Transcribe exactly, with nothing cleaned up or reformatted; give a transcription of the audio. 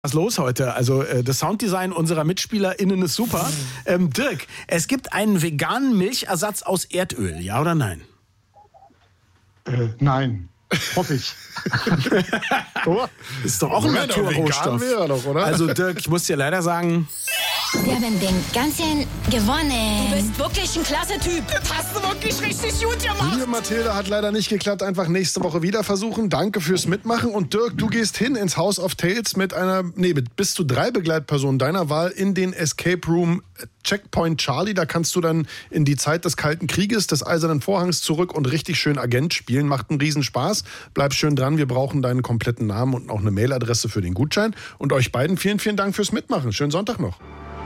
Was los heute? Also äh, das Sounddesign unserer MitspielerInnen ist super. Ähm, Dirk, es gibt einen veganen Milchersatz aus Erdöl, ja oder nein? Äh, nein, hoffe ich. Oh, ist doch auch ein Naturrohstoff. Wäre doch, oder? Also Dirk, ich muss dir leider sagen... Wir haben den ganzen gewonnen. Du bist wirklich ein klasse Typ. Das hast du wirklich richtig gut gemacht. Liebe Mathilde, hat leider nicht geklappt. Einfach nächste Woche wieder versuchen. Danke fürs Mitmachen. Und Dirk, du gehst hin ins House of Tales mit einer, nee, mit bis zu drei Begleitpersonen deiner Wahl in den Escape Room Checkpoint Charlie. Da kannst du dann in die Zeit des Kalten Krieges, des Eisernen Vorhangs zurück und richtig schön Agent spielen. Macht einen Riesenspaß. Bleib schön dran. Wir brauchen deinen kompletten Namen und auch eine Mailadresse für den Gutschein. Und euch beiden vielen, vielen Dank fürs Mitmachen. Schönen Sonntag noch.